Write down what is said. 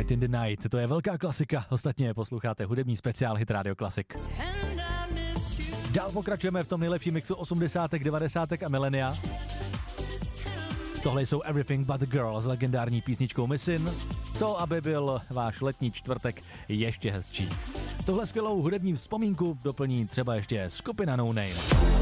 Night in the Night, to je velká klasika, ostatně posloucháte hudební speciál Hit Radio Classic. Dál pokračujeme v tom nejlepším mixu 80., 90. a milenia. Tohle jsou Everything But a Girl s legendární písničkou Missin', co aby byl váš letní čtvrtek ještě hezčí. Tohle skvělou hudební vzpomínku doplní třeba ještě skupina No Name.